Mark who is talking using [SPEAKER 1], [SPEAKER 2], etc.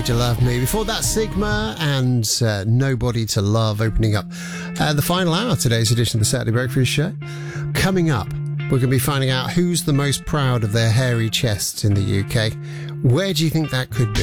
[SPEAKER 1] To Love Me. Before that, Sigma and Nobody to Love, opening up the final hour of today's edition of the Saturday Breakfast Show. Coming up, we're going to be finding out who's the most proud of their hairy chests in the UK. Where do you think that could be?